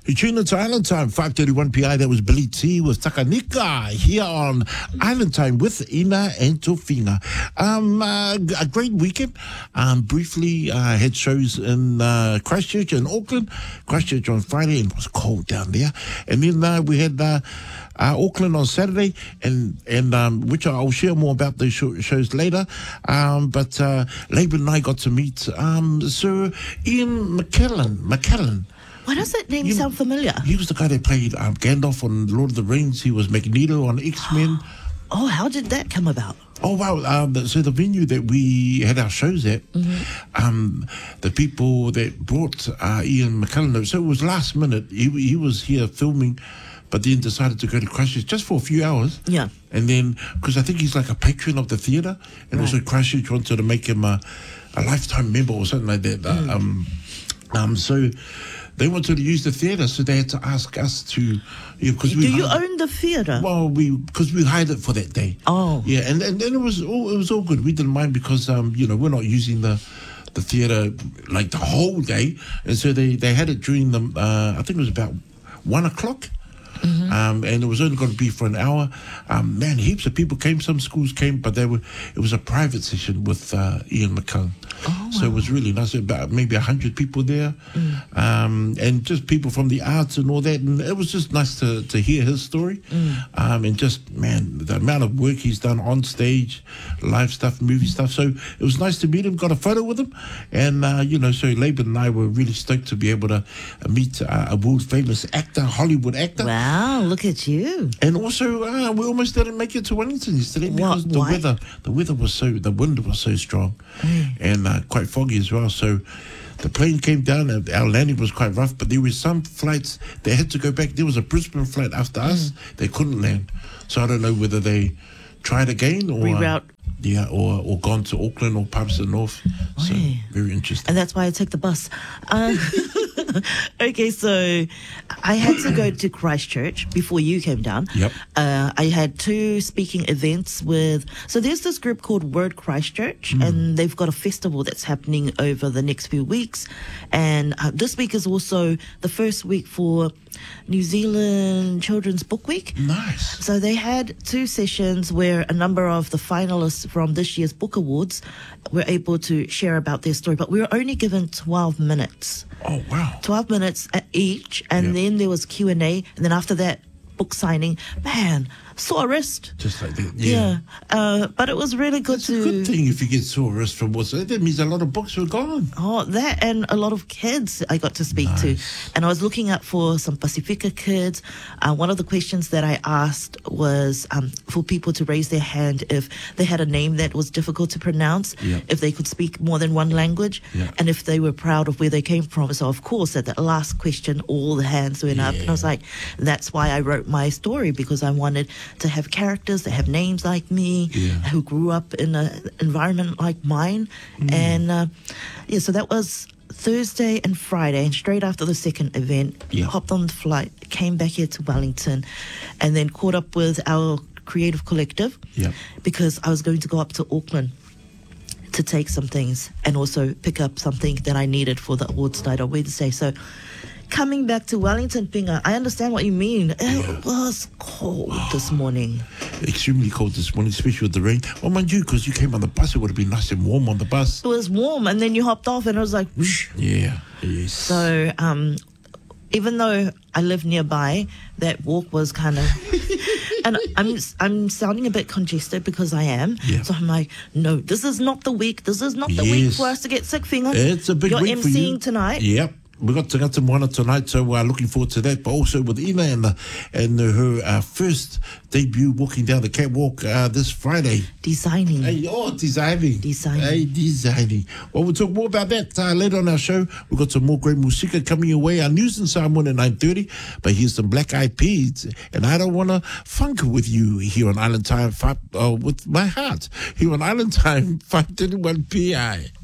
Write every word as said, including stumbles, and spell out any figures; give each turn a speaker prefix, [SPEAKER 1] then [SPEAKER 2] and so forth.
[SPEAKER 1] You tune into Island Time, five thirty-one P I. That was Billy T with Takanika here on Island Time with Ina and Tofinga. Um, uh, a great weekend. Um, briefly, I uh, had shows in uh, Christchurch and Auckland. Christchurch on Friday, and it was cold down there. And then uh, we had uh, uh, Auckland on Saturday, and and um, which I'll share more about those sh- shows later. Um, but uh, Laban and I got to meet um, Sir Ian McKellen. McKellen.
[SPEAKER 2] Why does that name
[SPEAKER 1] You know,
[SPEAKER 2] sound familiar?
[SPEAKER 1] He was the guy that played um, Gandalf on Lord of the Rings. He was Magneto on X-Men.
[SPEAKER 2] Oh, how did that come about?
[SPEAKER 1] Oh, wow. Um, so the venue that we had our shows at, mm-hmm. um, the people that brought uh, Ian McKellen, so it was last minute. He, he was here filming, but then decided to go to Christchurch just for a few hours.
[SPEAKER 2] Yeah.
[SPEAKER 1] And then, because I think he's like a patron of the theatre, and right. also Christchurch wanted to make him a, a lifetime member or something like that. Mm. Uh, um, um, so... They wanted to use the theatre, so they had to ask us to. You know, cause we
[SPEAKER 2] Do you
[SPEAKER 1] hired,
[SPEAKER 2] own the theatre?
[SPEAKER 1] Well, we because we hired it for that day.
[SPEAKER 2] Oh,
[SPEAKER 1] yeah, and and then it was all it was all good. We didn't mind because um you know we're not using the the theatre like the whole day, and so they they had it during the uh, I think it was about one o'clock. Mm-hmm. Um, and it was only going to be for an hour. Um, man, heaps of people came. Some schools came, but they were. It was a private session with uh, Ian McKellen. Oh, so wow. It was really nice. About maybe a hundred people there, mm. um, and just people from the arts and all that. And it was just nice to, to hear his story. Mm. Um, and just man, the amount of work he's done on stage, live stuff, movie stuff. So it was nice to meet him. Got a photo with him, and uh, you know, so Laban and I were really stoked to be able to meet uh, a world famous actor, Hollywood actor.
[SPEAKER 2] Wow. Wow, look at you.
[SPEAKER 1] And also, uh, we almost didn't make it to Wellington yesterday because
[SPEAKER 2] what?
[SPEAKER 1] the
[SPEAKER 2] Why?
[SPEAKER 1] weather the weather was so, the wind was so strong mm. and uh, quite foggy as well. So the plane came down, and our landing was quite rough, but there were some flights they had to go back. There was a Brisbane flight after mm. us. They couldn't land. So I don't know whether they tried again or...
[SPEAKER 2] Reroute.
[SPEAKER 1] Uh, yeah, or, or gone to Auckland or Palmerston North. So,
[SPEAKER 2] Oy.
[SPEAKER 1] Very interesting.
[SPEAKER 2] And that's why I took the bus. Um, okay, so I had to go to Christchurch before you came down.
[SPEAKER 1] Yep.
[SPEAKER 2] Uh, I had two speaking events with... So there's this group called Word Christchurch, mm. and they've got a festival that's happening over the next few weeks. And uh, this week is also the first week for New Zealand Children's Book Week.
[SPEAKER 1] Nice.
[SPEAKER 2] So they had two sessions where a number of the finalists from this year's book awards were able to share about their story, but we were only given twelve minutes.
[SPEAKER 1] Oh, wow.
[SPEAKER 2] twelve minutes each, and yep. then there was Q and A, and then after that, book signing. Man, sore wrist.
[SPEAKER 1] Just like that, yeah.
[SPEAKER 2] Yeah, uh, but it was really good
[SPEAKER 1] That's
[SPEAKER 2] to...
[SPEAKER 1] a good thing if you get sore wrist from what's... That means a lot of books were gone.
[SPEAKER 2] Oh, that and a lot of kids I got to speak nice. to. And I was looking up for some Pacifica kids. Uh, one of the questions that I asked was um, for people to raise their hand if they had a name that was difficult to pronounce,
[SPEAKER 1] yeah.
[SPEAKER 2] if they could speak more than one language,
[SPEAKER 1] yeah.
[SPEAKER 2] and if they were proud of where they came from. So, of course, at that last question, all the hands went yeah. up. And I was like, that's why I wrote my story, because I wanted to have characters that have names like me,
[SPEAKER 1] yeah.
[SPEAKER 2] who grew up in an environment like mine. Mm. And uh, yeah, so that was Thursday and Friday, and straight after the second event,
[SPEAKER 1] yeah.
[SPEAKER 2] hopped on the flight, came back here to Wellington, and then caught up with our creative collective,
[SPEAKER 1] yeah.
[SPEAKER 2] because I was going to go up to Auckland to take some things and also pick up something that I needed for the awards night on Wednesday. So coming back to Wellington, Pinga, I understand what you mean. It
[SPEAKER 1] yeah.
[SPEAKER 2] was cold this morning.
[SPEAKER 1] Extremely cold this morning, especially with the rain. Well, mind you, because you came on the bus, it would have been nice and warm on the bus.
[SPEAKER 2] It was warm, and then you hopped off, and it was like, whoosh.
[SPEAKER 1] Yeah, yes.
[SPEAKER 2] So, um, even though I live nearby, that walk was kind of... And I'm I'm sounding a bit congested because I am.
[SPEAKER 1] Yeah.
[SPEAKER 2] So I'm like, no, this is not the week. This is not the
[SPEAKER 1] yes.
[SPEAKER 2] week for us to get sick, Finger.
[SPEAKER 1] It's a big
[SPEAKER 2] You're
[SPEAKER 1] week for you.
[SPEAKER 2] You're emceeing tonight.
[SPEAKER 1] Yep. We got Tagata Moana tonight, so we're looking forward to that. But also with Ina and, the, and her uh, first debut walking down the catwalk uh, this Friday.
[SPEAKER 2] Designing.
[SPEAKER 1] Hey, oh, designing.
[SPEAKER 2] Designing.
[SPEAKER 1] Hey, designing. Well, we'll talk more about that uh, later on our show. We've got some more great music coming your way. Our news and Samoan at nine thirty. But here's some Black Eyed Peas. And I don't want to funk with you here on Island Time five, uh, with my heart. Here on Island Time, five thirty-one P I.